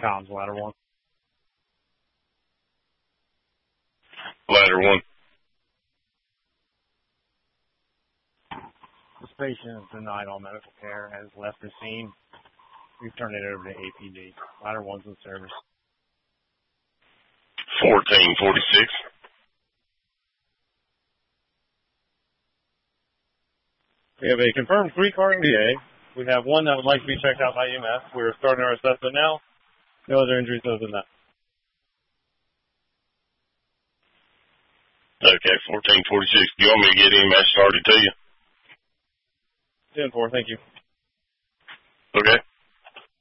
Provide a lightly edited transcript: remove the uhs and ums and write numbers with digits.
Comms, ladder 1. Ladder 1. This patient is denied all medical care, has left the scene. We've turned it over to APD. Ladder 1's in service. 1446. We have a confirmed 3-car MBA. We have one that would like to be checked out by EMS. We're starting our assessment now. No other injuries other than that. Okay, 1446. Do you want me to get EMS started to you? 10-4, thank you. Okay.